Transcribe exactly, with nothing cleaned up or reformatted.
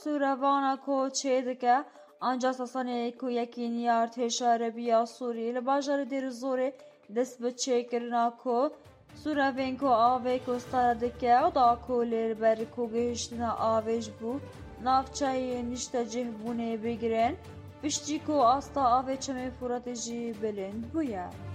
سوورەڤانە کۆ چێ دەکە ئەنجا سەسەنەیە ku yekîn ya Artêşa Rebiya Sûriyê li bajarê Dêrîzorê dest bi çêkirina ku Sûrevên ku avê kostara dike û da ku lê li ber ku gihîştina avê ji bo navçeyê niştecihbûnê bigirin piştî ku asta avê Çemê Fûratê jî bilind bûye.